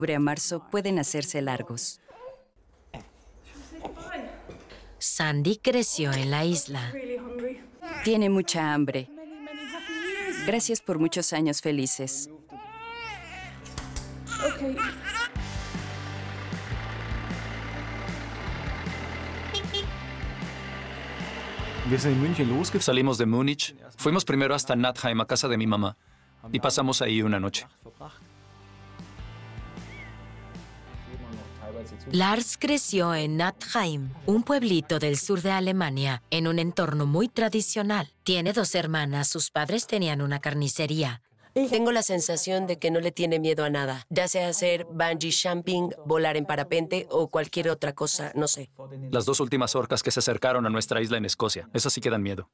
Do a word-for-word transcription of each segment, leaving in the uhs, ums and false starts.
octubre a marzo pueden hacerse largos. Sandy creció en la isla. Tiene mucha hambre. Gracias por muchos años felices. Salimos de Múnich, fuimos primero hasta Nattheim, a casa de mi mamá, y pasamos ahí una noche. Lars creció en Nattheim, un pueblito del sur de Alemania, en un entorno muy tradicional. Tiene dos hermanas, sus padres tenían una carnicería. Tengo la sensación de que no le tiene miedo a nada, ya sea hacer bungee jumping, volar en parapente o cualquier otra cosa, no sé. Las dos últimas orcas que se acercaron a nuestra isla en Escocia, esas sí que dan miedo.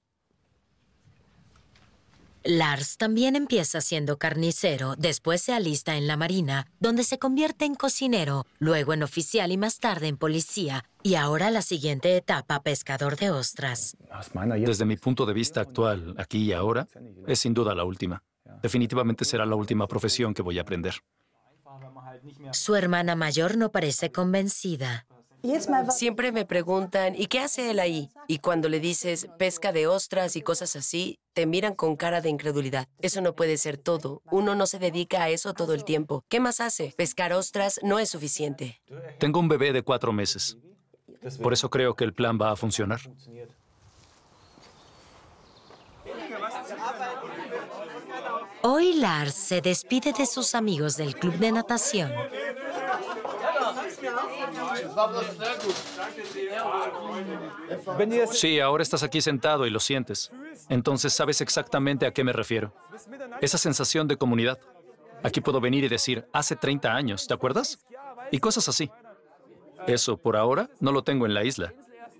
Lars también empieza siendo carnicero, después se alista en la Marina, donde se convierte en cocinero, luego en oficial y más tarde en policía, y ahora la siguiente etapa, pescador de ostras. Desde mi punto de vista actual, aquí y ahora, es sin duda la última. Definitivamente será la última profesión que voy a aprender. Su hermana mayor no parece convencida. Siempre me preguntan, ¿y qué hace él ahí? Y cuando le dices pesca de ostras y cosas así, te miran con cara de incredulidad. Eso no puede ser todo. Uno no se dedica a eso todo el tiempo. ¿Qué más hace? Pescar ostras no es suficiente. Tengo un bebé de cuatro meses. Por eso creo que el plan va a funcionar. Hoy Lars se despide de sus amigos del club de natación. Sí, ahora estás aquí sentado y lo sientes. Entonces sabes exactamente a qué me refiero. Esa sensación de comunidad. Aquí puedo venir y decir, hace treinta años, ¿te acuerdas? Y cosas así. Eso, por ahora, no lo tengo en la isla.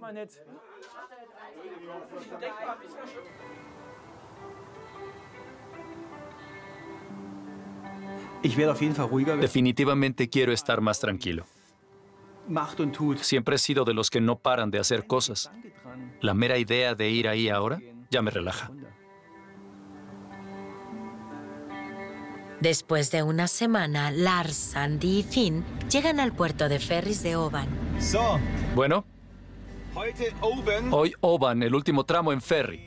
Definitivamente quiero estar más tranquilo. Siempre he sido de los que no paran de hacer cosas. La mera idea de ir ahí ahora ya me relaja. Después de una semana, Lars, Sandy y Finn llegan al puerto de ferries de Oban. Bueno, hoy Oban, el último tramo en ferry.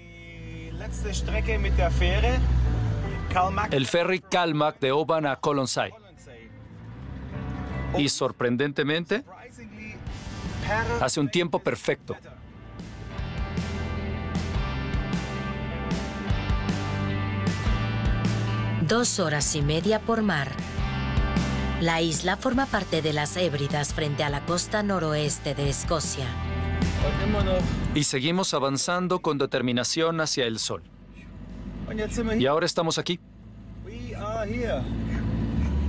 El ferry Kalmar de Oban a Colonsay. Y sorprendentemente, hace un tiempo perfecto. Dos horas y media por mar. La isla forma parte de las Hébridas frente a la costa noroeste de Escocia. Y seguimos avanzando con determinación hacia el sol. Y ahora estamos aquí.